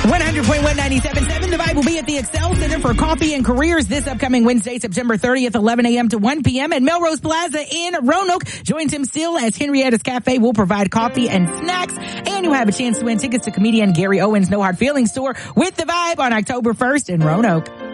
100.1 97.7. The Vibe will be at the Excel Center for Coffee and Careers this upcoming Wednesday, September 30th, 11 a.m. to 1 p.m. at Melrose Plaza in Roanoke. Join Tim Steele as Henrietta's Cafe will provide coffee and snacks. And you have a chance to win tickets to comedian Gary Owen's No Hard Feelings tour with The Vibe on October 1st in Roanoke.